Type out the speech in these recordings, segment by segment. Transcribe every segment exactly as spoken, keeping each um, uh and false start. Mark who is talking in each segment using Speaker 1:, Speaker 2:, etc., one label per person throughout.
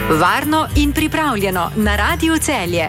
Speaker 1: Varno in pripravljeno na Radiu Celje.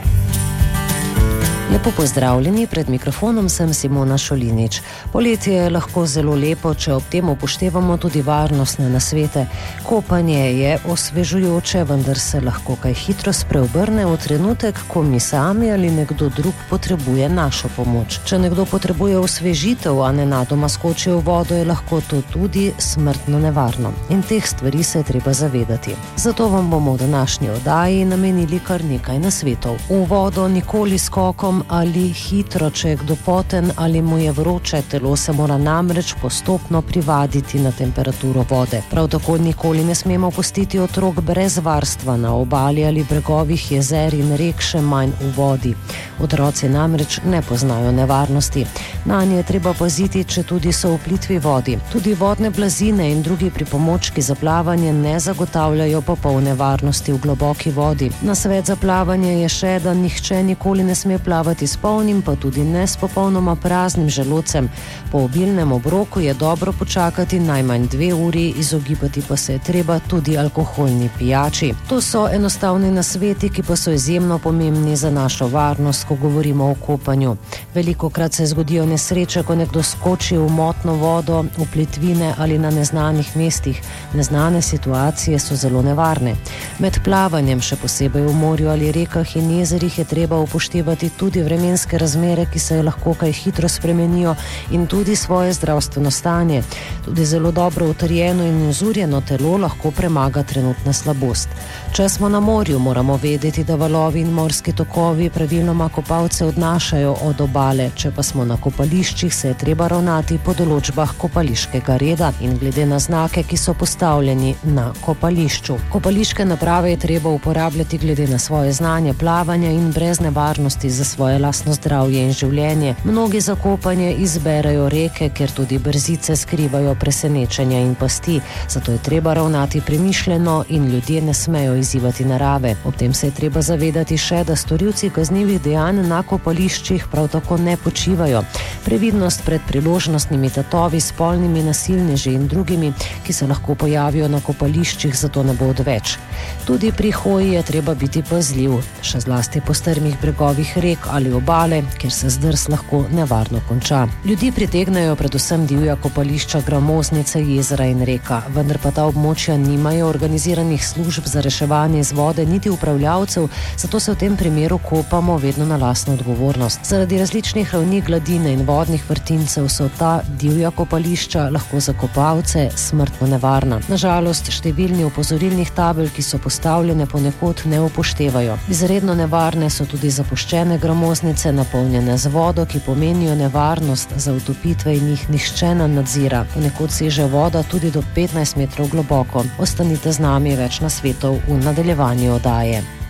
Speaker 2: Lepo pozdravljeni, pred mikrofonom sem Simona Šolinič. Poletje je lahko zelo lepo, če ob tem upoštevamo tudi varnostne nasvete. Kopanje je osvežujoče, vendar se lahko kaj hitro spreobrne v trenutek, ko mi sami ali nekdo drug potrebuje našo pomoč. Če nekdo potrebuje osvežitev, a nenadoma skoči v vodo, je lahko to tudi smrtno nevarno. In teh stvari se je treba zavedati. Zato vam bomo v današnji oddaji namenili kar nekaj nasvetov. V vodo nikoli skokom ali hitro, če je kdo poten ali mu je vroče, telo se mora namreč postopno privaditi na temperaturo vode. Prav tako nikoli ne smemo pustiti otrok brez varstva na obali ali bregovih jezer in rek, še manj v vodi. Otroci namreč ne poznajo nevarnosti. Nanje je treba paziti, če tudi so v plitvi vodi. Tudi vodne blazine in drugi pripomočki za plavanje ne zagotavljajo popolne varnosti v globoki vodi. Nasvet za plavanje je še, da nihče nikoli ne sme plavati s polnim, pa tudi ne s popolnoma praznim želodcem. Po obilnem obroku je dobro počakati najmanj dve uri, izogibati pa se je treba tudi alkoholni pijači. To so enostavni nasveti, ki pa so izjemno pomembni za našo varnost, ko govorimo o kopanju. Velikokrat se zgodijo nesreče, ko nekdo skoči v motno vodo, v plitvine ali na neznanih mestih. Neznane situacije so zelo nevarne. Med plavanjem, še posebej v morju ali rekah in jezerih, je treba upoštevati tudi vremenske razmere, ki se lahko kaj hitro spremenijo, in tudi svoje zdravstveno stanje. Tudi zelo dobro utrjeno in uzurjeno telo lahko premaga trenutna slabost. Če smo na morju, moramo vedeti, da valovi in morski tokovi praviloma kopalce odnašajo od obale. Če pa smo na kopališčih, se je treba ravnati po določbah kopališkega reda in glede na znake, ki so postavljeni na kopališču. Kopališke naprave je treba uporabljati glede na svoje znanje plavanja in brez nevarnosti za svoje lastno zdravje in življenje. Mnogi za kopanje izberajo reke, ker tudi brzice skrivajo presenečenja in pasti. Zato je treba ravnati premišljeno in ljudje ne smejo izzivati narave. Ob tem se je treba zavedati še, da storilci kaznivih dejanj na kopališčih prav tako ne počivajo. Previdnost pred priložnostnimi tatovi, spolnimi nasilneži in drugimi, ki se lahko pojavijo na kopališčih, zato ne bo odveč. Tudi pri hoji je treba biti pazljiv, še zlasti po strmih bregovih rek ali obale, kjer se zdrs lahko nevarno konča. Ljudi pritegnajo predvsem divja kopališča, gramoznice, jezera in reka, vendar pa ta območja nimajo organiziranih služb za reševanje iz vode niti upravljavcev, zato se v tem primeru kopamo vedno na lastno odgovornost. Zaradi različnih ravni gladine in vodnih vrtincev so ta divja kopališča lahko za kopalce smrtno nevarna. Nažalost, številni opozorilnih tabel, ki so postavljene, ponekod ne upoštevajo. Izredno nevarne so tudi zapuščene gramoznice, napolnjene z vodo, ki pomenijo nevarnost za utopitve in jih nihče ne nadzira. Ponekod seže voda tudi do petnajst metrov globoko. Ostanite z nami, več nasvetov v nadaljevanju oddaje.